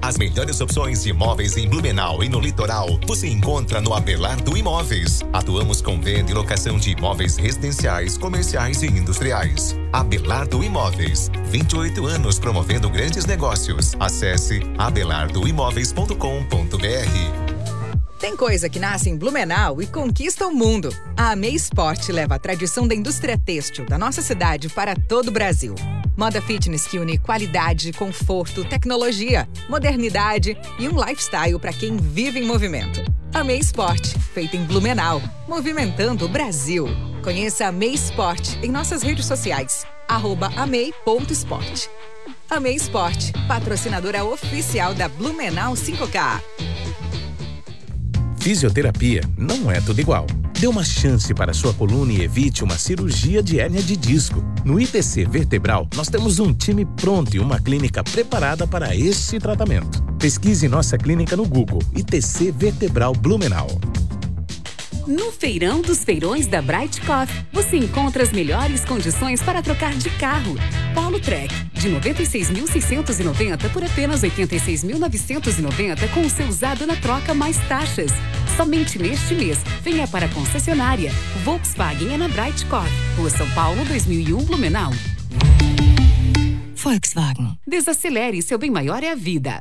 As melhores opções de imóveis em Blumenau e no litoral você encontra no Abelardo Imóveis. Atuamos com venda e locação de imóveis residenciais, comerciais e industriais. Abelardo Imóveis, 28 anos promovendo grandes negócios. Acesse abelardoimóveis.com.br. Tem coisa que nasce em Blumenau e conquista o mundo. A Amei Sport leva a tradição da indústria têxtil da nossa cidade para todo o Brasil. Moda fitness que une qualidade, conforto, tecnologia, modernidade e um lifestyle para quem vive em movimento. Amei Sport, feita em Blumenau, movimentando o Brasil. Conheça a Amei Sport em nossas redes sociais, @amei.sport. Amei Sport, patrocinadora oficial da Blumenau 5K. Fisioterapia não é tudo igual. Dê uma chance para sua coluna e evite uma cirurgia de hérnia de disco. No ITC Vertebral, nós temos um time pronto e uma clínica preparada para este tratamento. Pesquise nossa clínica no Google, ITC Vertebral Blumenau. No Feirão dos Feirões da Bright Coffee, você encontra as melhores condições para trocar de carro. Polo Trek, de 96.690 por apenas 86.990 com o seu usado na troca mais taxas. Somente neste mês, venha para a concessionária. Volkswagen é na Bright Coffee, Rua São Paulo, 2001, Blumenau. Volkswagen. Desacelere, seu bem maior é a vida.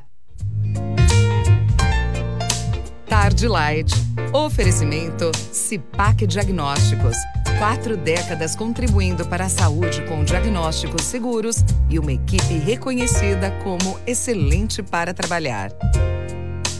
Tarde Light. Oferecimento CIPAC Diagnósticos. 4 décadas contribuindo para a saúde com diagnósticos seguros e uma equipe reconhecida como excelente para trabalhar.